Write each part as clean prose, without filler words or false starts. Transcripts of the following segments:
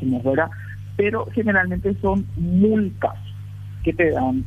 muchísimos, ¿verdad? Pero generalmente son multas que te dan,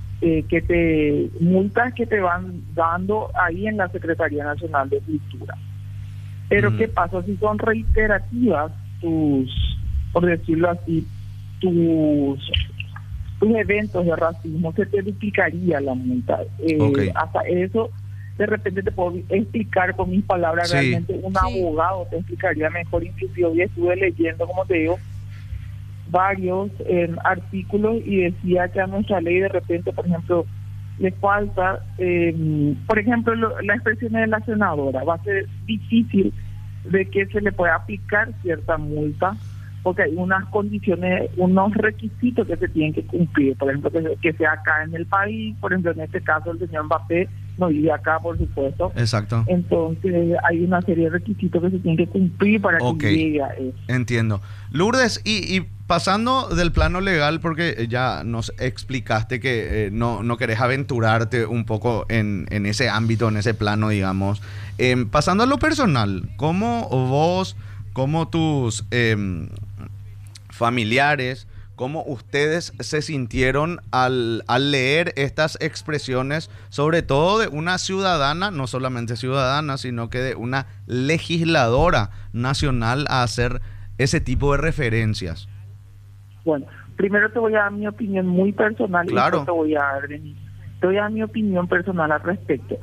multas que te van dando ahí en la Secretaría Nacional de Cultura. Pero ¿qué pasa si son reiterativas por decirlo así, tus eventos de racismo? Se te duplicaría la multa. Hasta eso, de repente te puedo explicar con mis palabras, Sí. realmente un abogado te explicaría mejor. Inclusive hoy estuve leyendo, como te digo, varios artículos y decía que a nuestra ley de repente, por ejemplo, le falta, por ejemplo, la expresión de la senadora. Va a ser difícil de que se le pueda aplicar cierta multa, porque hay unas condiciones, unos requisitos que se tienen que cumplir. Por ejemplo, que sea acá en el país. Por ejemplo, en este caso el señor Mbappé no vive acá, por supuesto. Exacto. Entonces hay una serie de requisitos que se tienen que cumplir para que llegue a eso. Entiendo. Lourdes, y pasando del plano legal, porque ya nos explicaste que no querés aventurarte un poco en ese ámbito, en ese plano, digamos. Pasando a lo personal, ¿cómo vos, cómo tus familiares, cómo ustedes se sintieron al leer estas expresiones, sobre todo de una ciudadana, no solamente ciudadana, sino que de una legisladora nacional, a hacer ese tipo de referencias? Bueno, primero te voy a dar mi opinión muy personal. Claro. Y después te voy a dar mi opinión personal al respecto.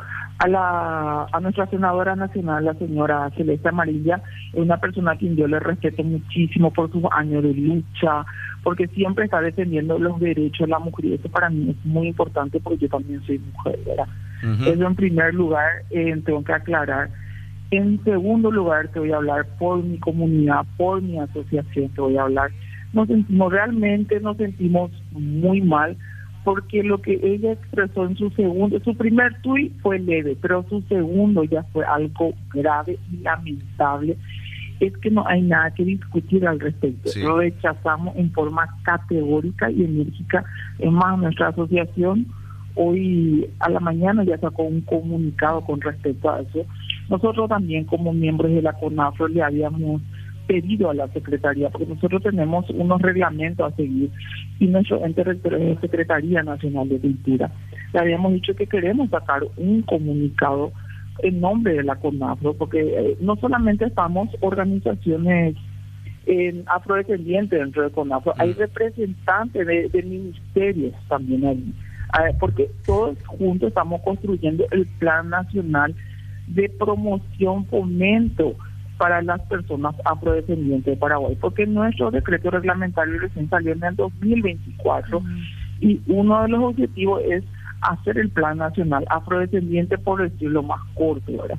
A nuestra senadora nacional, la señora Celeste Amarilla, es una persona a quien yo le respeto muchísimo por sus años de lucha, porque siempre está defendiendo los derechos de la mujer, y eso para mí es muy importante porque yo también soy mujer, ¿verdad? Eso en primer lugar, tengo que aclarar. En segundo lugar, te voy a hablar por mi comunidad, por mi asociación, te voy a hablar. Nos sentimos muy mal, porque lo que ella expresó en su primer tuit fue leve, pero su segundo ya fue algo grave y lamentable. Es que no hay nada que discutir al respecto. Sí. Lo rechazamos en forma categórica y enérgica. Es más, nuestra asociación hoy a la mañana ya sacó un comunicado con respecto a eso. Nosotros también, como miembros de la CONAFRO, le habíamos pedido a la Secretaría, porque nosotros tenemos unos reglamentos a seguir, y nuestro ente rector es la Secretaría Nacional de Cultura. Le habíamos dicho que queremos sacar un comunicado en nombre de la CONAFRO, porque no solamente estamos organizaciones afrodescendientes dentro de CONAFRO, hay representantes de ministerios también ahí, porque todos juntos estamos construyendo el Plan Nacional de Promoción, Fomento para las personas afrodescendientes de Paraguay, porque nuestro decreto reglamentario recién salió en el 2024 y uno de los objetivos es hacer el Plan Nacional Afrodescendiente, por decirlo más corto, ¿verdad?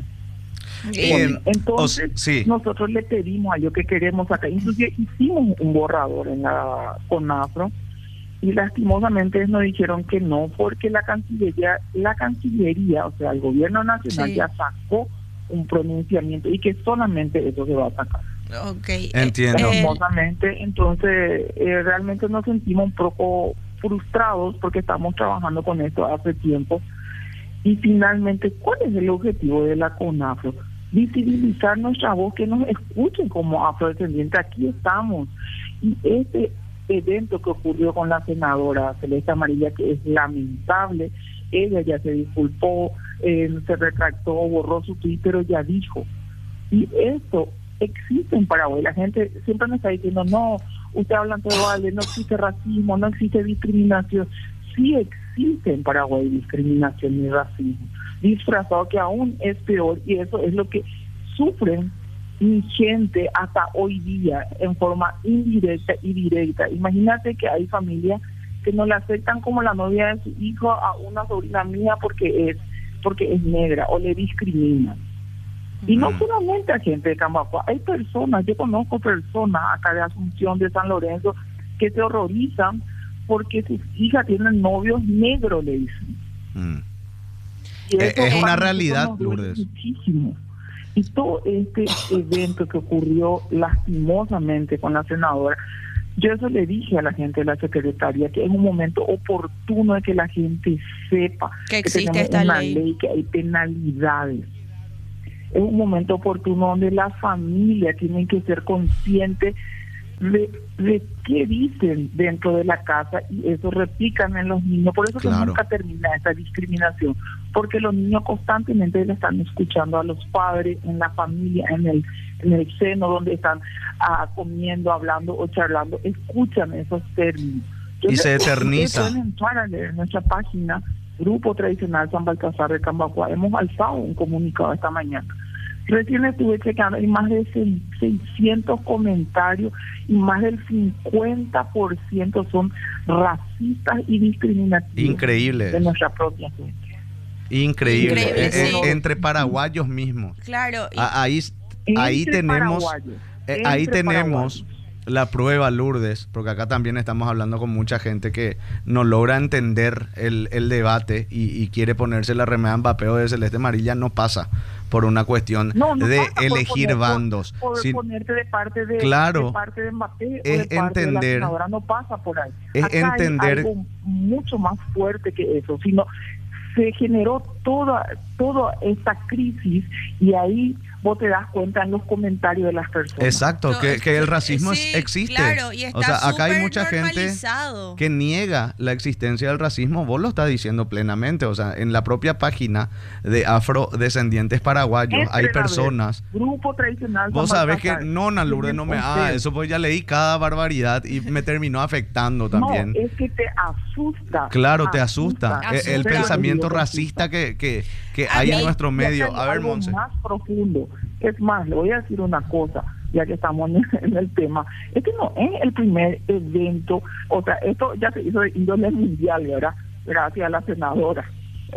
Bueno, entonces nosotros le pedimos a ellos que queremos acá, inclusive hicimos un borrador en la CONAFRO y lastimosamente nos dijeron que no, porque la Cancillería, o sea, el gobierno nacional ya sacó un pronunciamiento y que solamente eso se va a sacar. Entiendo. Lastimosamente, entonces realmente nos sentimos un poco frustrados porque estamos trabajando con esto hace tiempo. Y finalmente, ¿cuál es el objetivo de la CONAFRO? Visibilizar nuestra voz, que nos escuchen como afrodescendientes. Aquí estamos. Y este evento que ocurrió con la senadora Celeste Amarilla, que es lamentable, ella ya se disculpó, se retractó, borró su tuit, pero ya dijo. Y esto existe en Paraguay. La gente siempre nos está diciendo, no, usted habla de vale, no existe racismo, no existe discriminación. Sí existe en Paraguay discriminación y racismo, disfrazado, que aún es peor, y eso es lo que sufren mi gente hasta hoy día en forma indirecta y directa. Imagínate que hay familias que no le aceptan como la novia de su hijo a una sobrina mía porque es negra, o le discriminan. Y no solamente a gente de Cambacua, hay personas, yo conozco personas acá de Asunción, de San Lorenzo, que se horrorizan porque sus hijas tienen novios negros, le dicen. Y eso es una realidad, nos duele Lourdes. muchísimo. Y todo este evento que ocurrió lastimosamente con la senadora, yo eso le dije a la gente de la Secretaría, que es un momento oportuno de que la gente sepa que existe tenemos esta una ley. ley, que hay penalidades. Es un momento oportuno donde las familias tienen que ser conscientes de qué dicen dentro de la casa y eso replican en los niños. Por eso que nunca termina esa discriminación, porque los niños constantemente le están escuchando a los padres, en la familia, en el seno donde están comiendo, hablando o charlando, escuchan esos términos. Entonces, y se eterniza. Pueden entrar a leer nuestra página, Grupo Tradicional San Baltasar de Cambacua. Hemos alzado un comunicado esta mañana. Recién estuve checando, hay más de 600 comentarios y más del 50% son racistas y discriminativos. Increíble. De nuestra propia gente. Increíble. Sí. Entre paraguayos mismos. Claro. Ahí tenemos paraguayos. la prueba, Lourdes, porque acá también estamos hablando con mucha gente que no logra entender el debate y quiere ponerse la remera Mbappé o de celeste amarilla. No pasa por una cuestión de elegir bandos. Por ponerte de parte de, claro, de parte de Mbappé es o de parte entender, de la senadora, no pasa por ahí. Es acá entender, hay algo mucho más fuerte que eso, sino se generó toda esta crisis y ahí vos te das cuenta en los comentarios de las personas. Exacto, que el racismo existe. Claro, y está, o sea, acá hay mucha gente normalizado, que niega la existencia del racismo. Vos lo estás diciendo plenamente. O sea, en la propia página de afrodescendientes paraguayos hay personas. Grupo Tradicional. Vos sabés que Lourdes, no me eso, pues ya leí cada barbaridad y me terminó afectando también. No, es que te asusta. Claro, te asusta. El pensamiento racista que hay en nuestro medio. A ver, Monse. Más profundo. Es más, le voy a decir una cosa, ya que estamos en el tema. Este no es el primer evento, o sea, esto ya se hizo de índole mundial, ¿verdad? Gracias a la senadora.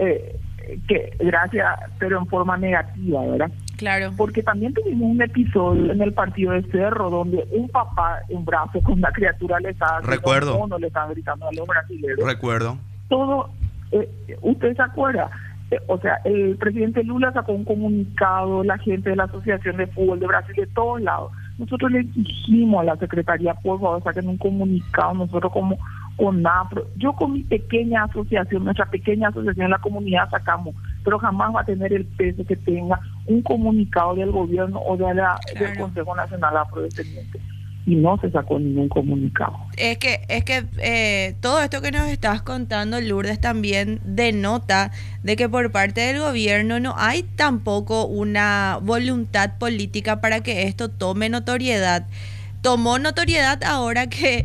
Gracias, pero en forma negativa, ¿verdad? Claro. Porque también tuvimos un episodio en el partido de Cerro donde un papá en brazo con una criatura le estaba le estaba gritando a los brasileños. Recuerdo. Todo, ¿usted se acuerda? O sea, el presidente Lula sacó un comunicado, la gente de la Asociación de Fútbol de Brasil, de todos lados. Nosotros le exigimos a la Secretaría, por favor, saquen un comunicado, nosotros como CONAPRO, yo con mi pequeña asociación, nuestra pequeña asociación en la comunidad sacamos, pero jamás va a tener el peso que tenga un comunicado del gobierno o del Consejo Nacional Afrodescendiente. Y no se sacó ningún comunicado. Es que todo esto que nos estás contando, Lourdes, también denota de que por parte del gobierno no hay tampoco una voluntad política para que esto tome notoriedad. Tomó notoriedad ahora que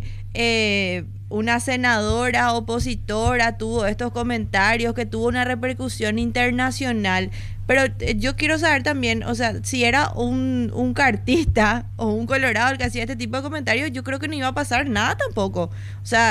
una senadora opositora tuvo estos comentarios, que tuvo una repercusión internacional. Pero yo quiero saber también, o sea, si era un cartista o un colorado el que hacía este tipo de comentarios, yo creo que no iba a pasar nada tampoco. O sea,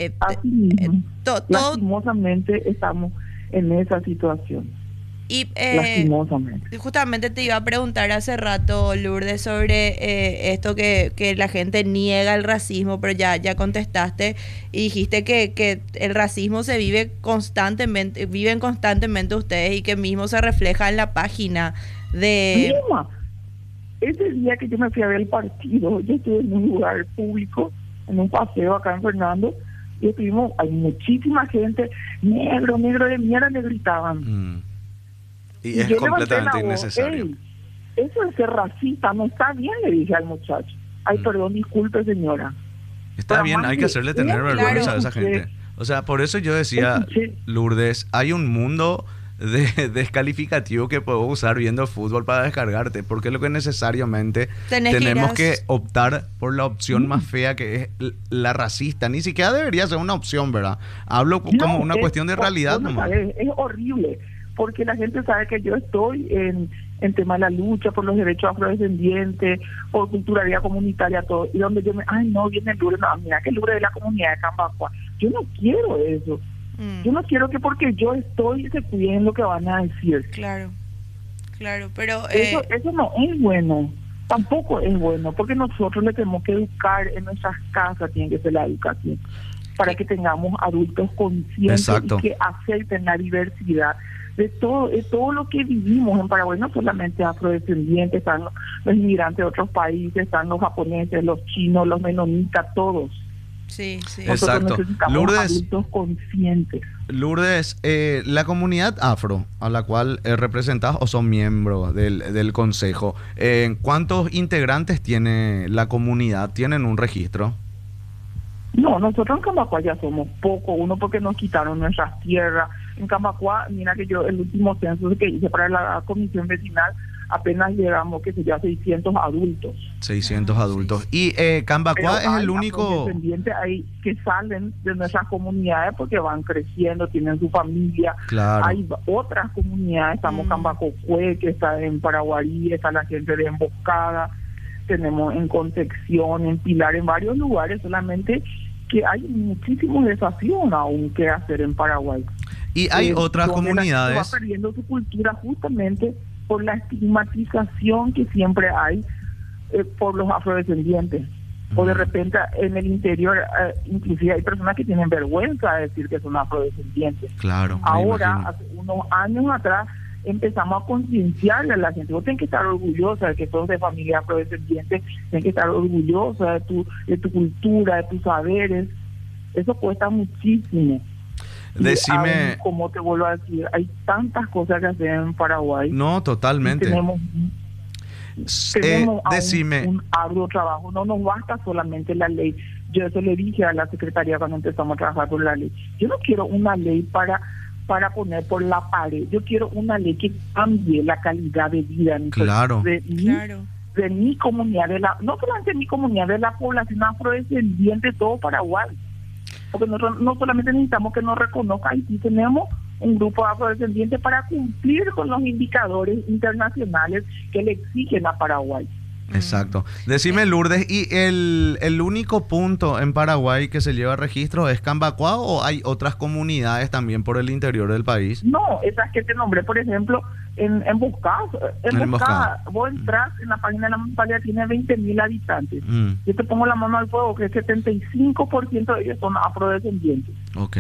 lastimosamente estamos en esa situación. Y lastimosamente. Justamente te iba a preguntar hace rato, Lourdes, sobre esto que la gente niega el racismo, pero ya contestaste y dijiste que el racismo se viven constantemente ustedes y que mismo se refleja en la página de... Mira, ese día que yo me fui a ver el partido, yo estuve en un lugar público, en un paseo acá en Fernando, y estuvimos, hay muchísima gente, negro de mierda, le gritaban. Y es completamente innecesario. Eso es ser racista, no está bien, le dije al muchacho. Perdón, disculpe, señora. Está bien, hay que hacerle tener vergüenza a esa gente. O sea, por eso yo decía, Lourdes, hay un mundo de descalificativo que puedo usar viendo fútbol para descargarte, porque es lo que necesariamente tenemos que optar por la opción más fea, que es la racista. Ni siquiera debería ser una opción, ¿verdad? Hablo como una cuestión de realidad nomás. Es horrible, porque la gente sabe que yo estoy en tema de la lucha por los derechos afrodescendientes, por culturalidad comunitaria, todo, y donde yo viene el Lourdes, no, mira que el Lourdes de la comunidad de Cambacua. Yo no quiero eso. Yo no quiero que porque yo estoy se cuiden lo que van a decir. Claro, pero... Eso no es bueno, tampoco es bueno, porque nosotros le tenemos que educar en nuestras casas, tiene que ser la educación, para que tengamos adultos conscientes. Exacto. Y que acepten la diversidad de todo lo que vivimos en Paraguay, no solamente afrodescendientes, están los inmigrantes de otros países, están los japoneses, los chinos, los menonitas, todos. Sí, sí. Nosotros Exacto. necesitamos Lourdes, adultos conscientes. Lourdes, la comunidad afro a la cual representás o son miembros del consejo, ¿cuántos integrantes tiene la comunidad? ¿Tienen un registro? No, nosotros en Cambacua ya somos poco, uno porque nos quitaron nuestras tierras. En Cambacua, mira que yo el último censo que hice para la comisión vecinal, apenas llegamos, que sería 600 adultos. 600 adultos. Y Cambacua es el único... Descendientes ahí que salen de nuestras comunidades porque van creciendo, tienen su familia. Claro. Hay otras comunidades, estamos Cambacocue, que está en Paraguarí, está la gente de Emboscada, tenemos en Concepción, en Pilar, en varios lugares, solamente que hay muchísimos desafíos aún que hacer en Paraguay. Y hay otras donde comunidades... la gente va perdiendo su cultura justamente por la estigmatización que siempre hay por los afrodescendientes. O de repente en el interior, inclusive hay personas que tienen vergüenza de decir que son afrodescendientes. Claro. Ahora, hace unos años atrás, empezamos a concienciarle a la gente. Vos tenés que estar orgullosa de que sos de familia afrodescendiente, tenés que estar orgullosa de tu cultura, de tus saberes. Eso cuesta muchísimo. Decime... Como te vuelvo a decir, hay tantas cosas que hacer en Paraguay. No, totalmente. Tenemos decime... un arduo trabajo. No nos basta solamente la ley. Yo eso le dije a la secretaría cuando empezamos a trabajar por la ley. Yo no quiero una ley para poner por la pared. Yo quiero una ley que cambie la calidad de vida claro. de mi comunidad, no solamente de mi comunidad, de la población afrodescendiente, todo Paraguay. Porque nosotros no solamente necesitamos que nos reconozca, y sí tenemos un grupo afrodescendiente para cumplir con los indicadores internacionales que le exigen a Paraguay. Exacto. Decime, Lourdes, ¿y el único punto en Paraguay que se lleva registro es Cambacua o hay otras comunidades también por el interior del país? No, esas que te nombré, por ejemplo, en Boscada. En Boscada, vos entras en la página de la municipalidad, tiene 20.000 habitantes. Yo te pongo la mano al fuego que el 75% de ellos son afrodescendientes. Ok.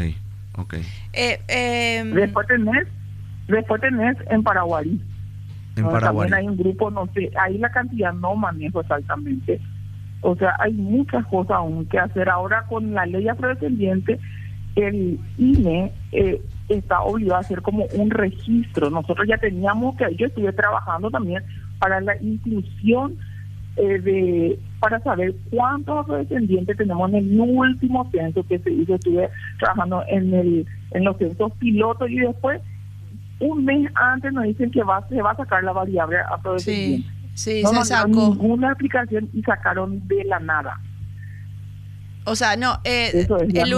Después tenés en Paraguay. También hay un grupo, no sé, ahí la cantidad no manejo exactamente. O sea, hay muchas cosas aún que hacer. Ahora con la ley afrodescendiente, el INE está obligado a hacer como un registro. Nosotros ya teníamos yo estuve trabajando también para la inclusión para saber cuántos afrodescendientes tenemos en el último censo que se hizo. Estuve trabajando en los censos pilotos y después un mes antes nos dicen que se va a sacar la variable afrodescendiente. Sí, no se sacó. Ninguna aplicación y sacaron de la nada. O sea, no, en el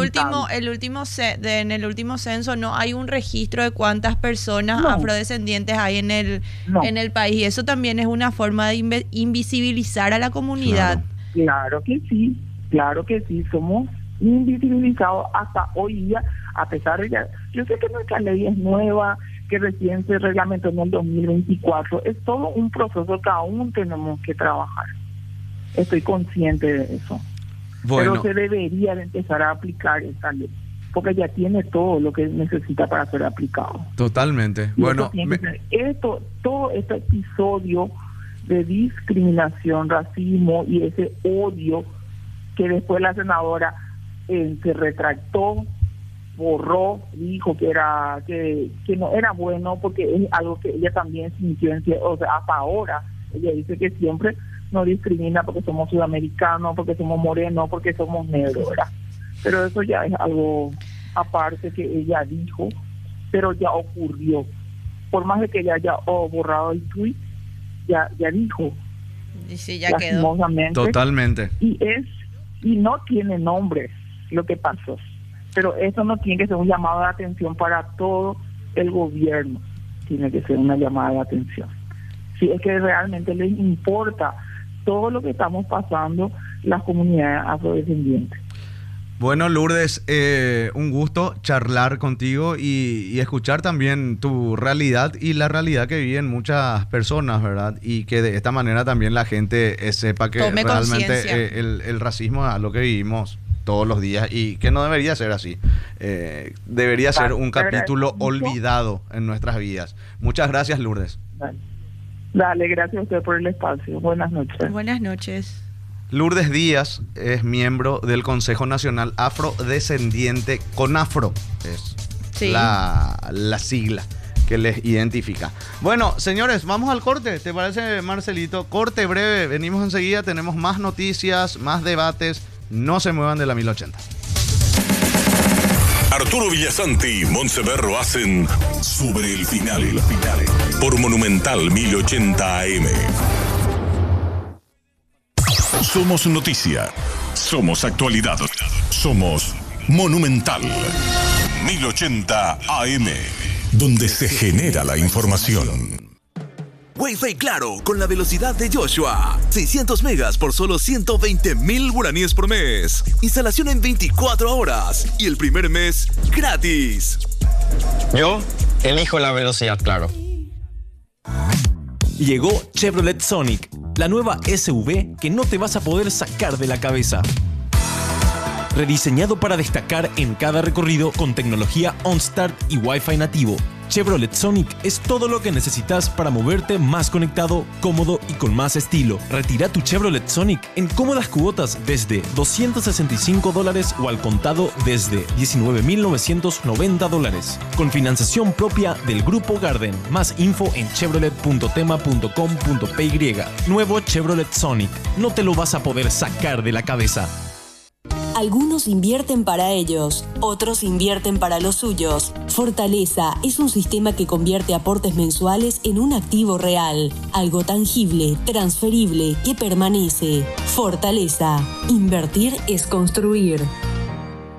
último censo no hay un registro de cuántas personas afrodescendientes hay en el país. Y eso también es una forma de invisibilizar a la comunidad. Claro que sí, somos invisibilizados hasta hoy día, a pesar de que yo sé que nuestra ley es nueva, que recién se reglamentó en el 2024, es todo un proceso que aún tenemos que trabajar. Estoy consciente de eso. Bueno. Pero se debería de empezar a aplicar esta ley, porque ya tiene todo lo que necesita para ser aplicado. Totalmente. Y bueno, todo este episodio de discriminación, racismo y ese odio que después la senadora se retractó, borró, dijo que no era bueno, porque es algo que ella también sintió, o sea, hasta ahora ella dice que siempre no discrimina porque somos sudamericanos, porque somos morenos, porque somos negros, ¿verdad? Pero eso ya es algo aparte que ella dijo, pero ya ocurrió. Por más de que ella haya borrado el tweet, ya dijo. Y sí, ya quedó. Totalmente. Y no tiene nombre lo que pasó. Pero eso no tiene que ser un llamado de atención para todo el gobierno. Tiene que ser una llamada de atención. Si es que realmente les importa todo lo que estamos pasando las comunidades afrodescendientes. Bueno, Lourdes, un gusto charlar contigo y escuchar también tu realidad y la realidad que viven muchas personas, ¿verdad? Y que de esta manera también la gente sepa que tome realmente el racismo es algo que vivimos todos los días y que no debería ser así. Debería ser un capítulo olvidado en nuestras vidas. Muchas gracias, Lourdes. Dale, gracias a usted por el espacio. Buenas noches. Buenas noches. Lourdes Díaz es miembro del Consejo Nacional Afrodescendiente CONAFRO. Es la sigla que les identifica. Bueno, señores, vamos al corte. ¿Te parece, Marcelito? Corte breve. Venimos enseguida. Tenemos más noticias, más debates. No se muevan de la 1080. Arturo Villasanti y Montseverro hacen Sobre el Final. Por Monumental 1080 AM. Somos noticia. Somos actualidad. Somos Monumental 1080 AM. Donde se genera la información. Wi-Fi Claro, con la velocidad de Joshua. 600 megas por solo 120.000 guaraníes por mes. Instalación en 24 horas. Y el primer mes, gratis. Yo elijo la velocidad Claro. Llegó Chevrolet Sonic, la nueva SUV que no te vas a poder sacar de la cabeza. Rediseñado para destacar en cada recorrido con tecnología OnStart y Wi-Fi nativo, Chevrolet Sonic es todo lo que necesitas para moverte más conectado, cómodo y con más estilo. Retira tu Chevrolet Sonic en cómodas cuotas desde $265 o al contado desde $19.990. Con financiación propia del Grupo Garden. Más info en chevrolet.tema.com.py. Nuevo Chevrolet Sonic. No te lo vas a poder sacar de la cabeza. Algunos invierten para ellos, otros invierten para los suyos. Fortaleza es un sistema que convierte aportes mensuales en un activo real, algo tangible, transferible, que permanece. Fortaleza. Invertir es construir.